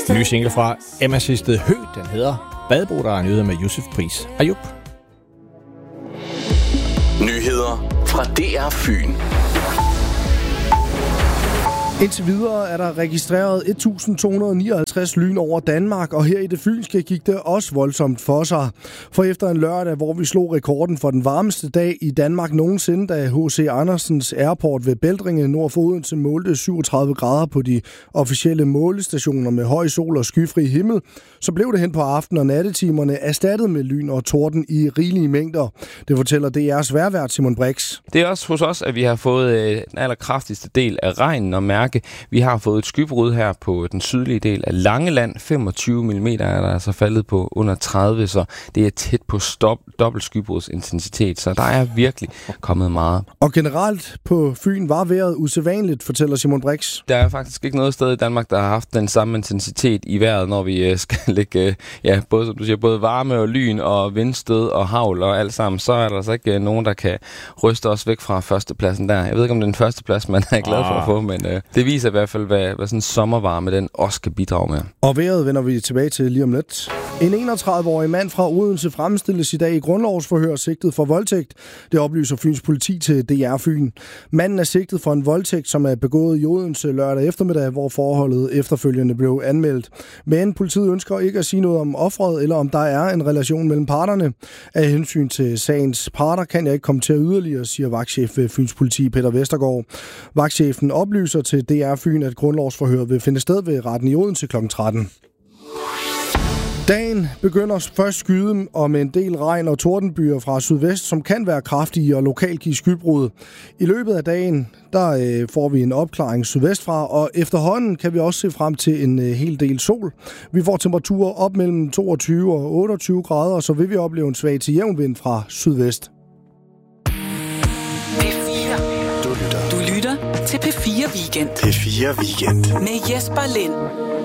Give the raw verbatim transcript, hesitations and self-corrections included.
En ny single fra Emma Sisted Høgh, den hedder Badbo, der er nyheder med Yusuf Pris Ayub. Nyheder fra D R Fyn. Indtil videre er der registreret et tusind to hundrede nioghalvtreds lyn over Danmark, og her i det fynske gik det også voldsomt for sig. For efter en lørdag, hvor vi slog rekorden for den varmeste dag i Danmark nogensinde, da H C Andersens Airport ved Bældringe nord for Odense målte syvogtredive grader på de officielle målestationer med høj sol og skyfri himmel, så blev det hen på aften- og nattetimerne erstattet med lyn og torden i rigelige mængder. Det fortæller D R's vejrvært Simon Brix. Det er også hos os, at vi har fået den allerkraftigste del af regnen og mærke. Vi har fået et skybrud her på den sydlige del af Langeland. femogtyve millimeter er der altså faldet på under tredive, så det er tæt på stop, dobbelt skybrudsintensitet, så der er virkelig kommet meget. Og generelt på Fyn var vejret usædvanligt, fortæller Simon Brix. Der er faktisk ikke noget sted i Danmark, der har haft den samme intensitet i vejret, når vi skal lægge, ja, både, som du siger, både varme og lyn og vindstød og havl og alt sammen, så er der altså ikke nogen, der kan ryste os væk fra førstepladsen der. Jeg ved ikke, om det er den første plads, man er glad for at få, men øh, det viser i hvert fald, hvad, hvad sådan en sommervarme den også kan bidrage med. Og vejret vender vi tilbage til lige om lidt. En enogtredive-årig mand fra Odense fremstilles i dag i grundlovsforhør sigtet for voldtægt. Det oplyser Fyns politi til D R Fyn. Manden er sigtet for en voldtægt, som er begået i Odense lørdag eftermiddag, hvor forholdet efterfølgende blev anmeldt. Men politiet ønsker ikke at sige noget om offeret, eller om der er en relation mellem parterne. Af hensyn til sagens parter kan jeg ikke komme til at yderligere, siger vagtchef ved Fyns politi Peter Vestergaard. Vagtchefen oplyser til D R Fyn, at grundlovsforhøret vil finde sted ved retten i Odense klokken tretten. Dagen begynder først skyde og med en del regn og tordenbyer fra sydvest, som kan være kraftige og lokalt give skybrud. I løbet af dagen der øh, får vi en opklaring sydvestfra, og efterhånden kan vi også se frem til en øh, hel del sol. Vi får temperaturer op mellem toogtyve og otteogtyve grader, og så vil vi opleve en svag til jævn vind fra sydvest. P fire. Du lytter. Du lytter til P fire Weekend. P fire Weekend. Med Jesper Lind.